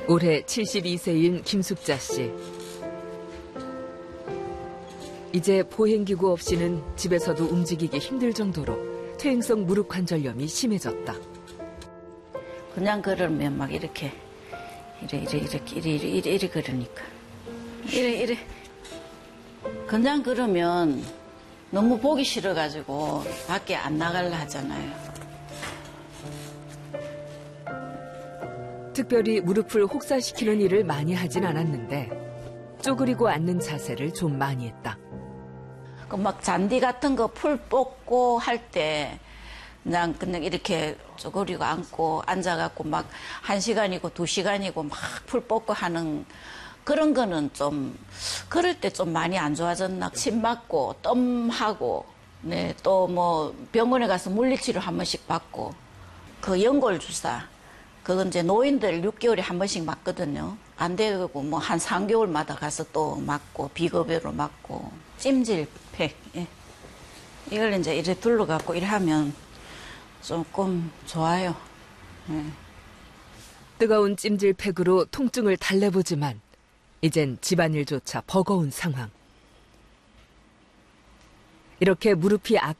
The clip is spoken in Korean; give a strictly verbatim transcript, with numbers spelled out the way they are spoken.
올해 칠십이 세인 김숙자 씨. 이제 보행기구 없이는 집에서도 움직이기 힘들 정도로 퇴행성 무릎 관절염이 심해졌다. 그냥 걸으면 막 이렇게 이래 이래 이렇게 이래 이래 이래, 이래 걸으니까 이래 이래 그냥 걸으면 너무 보기 싫어가지고 밖에 안 나가려 하잖아요. 특별히 무릎을 혹사시키는 일을 많이 하진 않았는데 쪼그리고 앉는 자세를 좀 많이 했다. 그 막 잔디 같은 거 풀 뽑고 할 때 그냥 그냥 이렇게 쪼그리고 앉고 앉아갖고 막 한 시간이고 두 시간이고 막 풀 뽑고 하는 그런 거는 좀 그럴 때 좀 많이 안 좋아졌나. 침 맞고 뜸하고 네, 또 뭐 병원에 가서 물리치료 한 번씩 받고 그 연골 주사 그건 이제 노인들 육 개월에 한 번씩 맞거든요. 안 되고 뭐 한 삼 개월마다 가서 또 맞고 비급여로 맞고 찜질팩 예. 이걸 이제 이래 둘러갖고 이래 하면 조금 좋아요. 예. 뜨거운 찜질팩으로 통증을 달래보지만 이젠 집안일조차 버거운 상황. 이렇게 무릎이